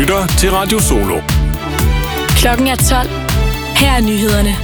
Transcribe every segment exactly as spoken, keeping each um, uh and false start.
lytter til Radio Solo. Klokken er tolv. Her er nyhederne.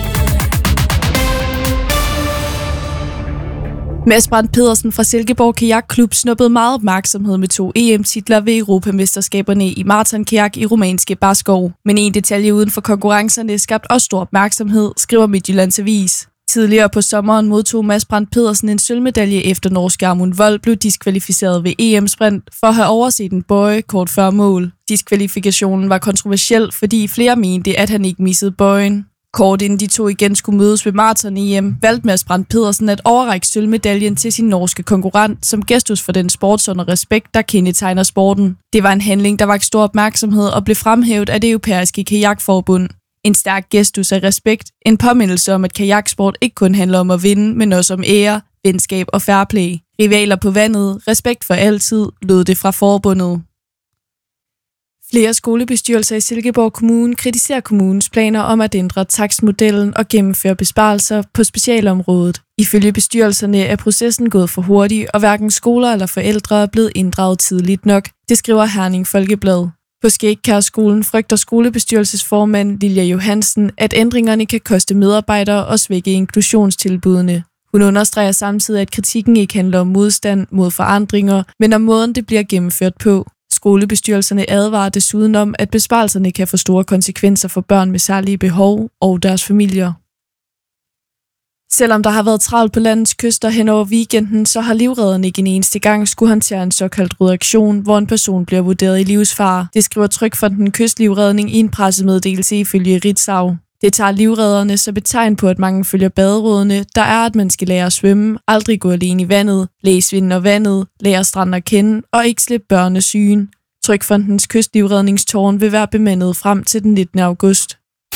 Mads Brandt Pedersen fra Silkeborg Kajakklub snuppede meget opmærksomhed med to E M-titler ved Europamesterskaberne i maraton-kajak i rumænske Barskov. Men en detalje uden for konkurrencerne skabte også stor opmærksomhed, skriver Midtjyllands Avis. Tidligere på sommeren modtog Mads Brandt Pedersen en sølvmedalje efter norske Amund Vold blev diskvalificeret ved E M-sprint for at have overset en bøje kort før mål. Diskvalifikationen var kontroversiel, fordi flere mente, at han ikke missede bøjen. Kort inden de to igen skulle mødes ved maraton-E M, valgte Mads Brandt Pedersen at overrække sølvmedaljen til sin norske konkurrent som gestus for den sportsånd og respekt, der kendetegner sporten. Det var en handling, der vakte stor opmærksomhed og blev fremhævet af det europæiske kajakforbund. En stærk gestus af respekt, en påmindelse om, at kajaksport ikke kun handler om at vinde, men også om ære, venskab og fair play. Rivaler på vandet, respekt for altid, lød det fra forbundet. Flere skolebestyrelser i Silkeborg Kommune kritiserer kommunens planer om at ændre takstmodellen og gennemføre besparelser på specialområdet. Ifølge bestyrelserne er processen gået for hurtigt, og hverken skoler eller forældre er blevet inddraget tidligt nok. Det skriver Herning Folkeblad. På Skægkærskolen frygter skolebestyrelsesformand Lilja Johansen, at ændringerne kan koste medarbejdere og svække inklusionstilbudene. Hun understreger samtidig, at kritikken ikke handler om modstand mod forandringer, men om måden, det bliver gennemført på. Skolebestyrelserne advarer desuden om, at besparelserne kan få store konsekvenser for børn med særlige behov og deres familier. Selvom der har været travlt på landets kyster hen over weekenden, så har livredderne ikke en eneste gang skulle håndtere en såkaldt redaktion, hvor en person bliver vurderet i livsfare. Det skriver Trygfonden Kystlivredning i en pressemeddelelse ifølge Ritzau. Det tager livredderne som et tegn på, at mange følger baderådene, der er, at man skal lære at svømme, aldrig gå alene i vandet, læse vinden og vandet, lære stranden at kende og ikke slippe børnesygen. Trygfondens Kystlivredningstårn vil være bemandet frem til den nittende august.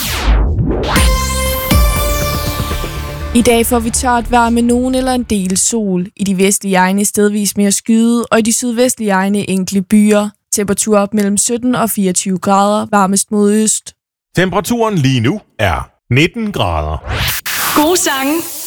I dag får vi tørt vejr med nogen eller en del sol. I de vestlige egne stedvis mere skyde, og i de sydvestlige egne enkelte byer. Temperatur op mellem sytten og fireogtyve grader, varmest mod øst. Temperaturen lige nu er nitten grader. Gode sange